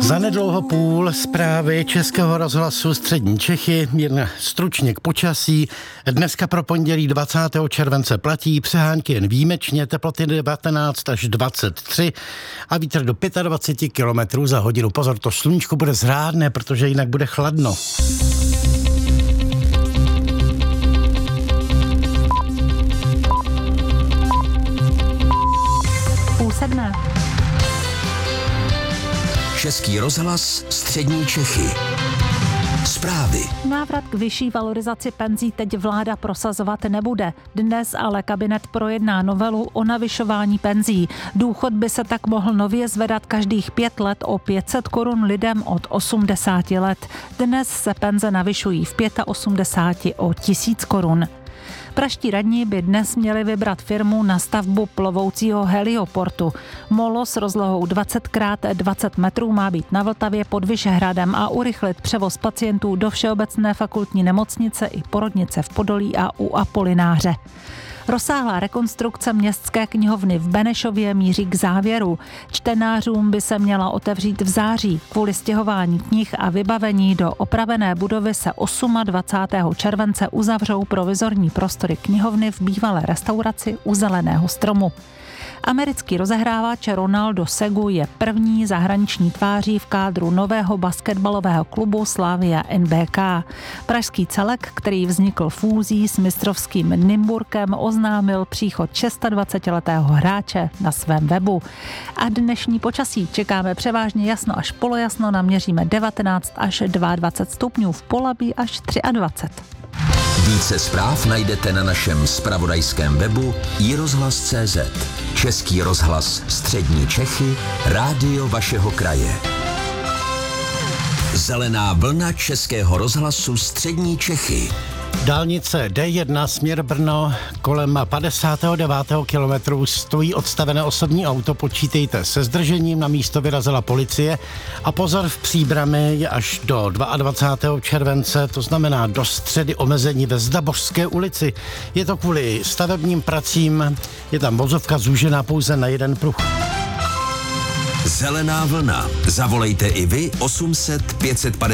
Zanedlouho půl zprávy Českého rozhlasu Střední Čechy, jen stručně k počasí. Dneska pro pondělí 20. července platí přehánky jen výjimečně, teploty 19 až 23 a vítr do 25 km za hodinu. Pozor, to sluníčko bude zrádné, protože jinak bude chladno. Půl sedmé. Český rozhlas Střední Čechy. Zprávy. Návrat k vyšší valorizaci penzí teď vláda prosazovat nebude. Dnes ale kabinet projedná novelu o navyšování penzí. Důchod by se tak mohl nově zvedat každých 5 let o 500 korun lidem od 80 let. Dnes se penze navyšují v 85 o 1000 korun. Praští radní by dnes měli vybrat firmu na stavbu plovoucího helioportu. Molo s rozlohou 20x20 metrů má být na Vltavě pod Vyšehradem a urychlit převoz pacientů do Všeobecné fakultní nemocnice i porodnice v Podolí a u Apolináře. Rozsáhlá rekonstrukce městské knihovny v Benešově míří k závěru. Čtenářům by se měla otevřít v září. Kvůli stěhování knih a vybavení do opravené budovy se 28. července uzavřou provizorní prostory knihovny v bývalé restauraci u Zeleného stromu. Americký rozehrávač Ronaldo Segu je první zahraniční tváří v kádru nového basketbalového klubu Slavia NBK. Pražský celek, který vznikl fúzí s mistrovským Nymburkem, oznámil příchod 26letého hráče na svém webu. A dnešní počasí čekáme převážně jasno až polojasno, naměříme 19 až 22 stupňů, v Polabí až 23. Více zpráv najdete na našem zpravodajském webu iRozhlas.cz. Český rozhlas Střední Čechy, rádio vašeho kraje. Zelená vlna Českého rozhlasu Střední Čechy. Dálnice D1 směr Brno, kolem 59. kilometru stojí odstavené osobní auto, počítejte se zdržením, na místo vyrazila policie a pozor, v Příbrami je až do 22. července, to znamená do středy, omezení ve Zdabořské ulici. Je to kvůli stavebním pracím, je tam vozovka zúžená pouze na jeden pruh. Zelená vlna. Zavolejte i vy 800 550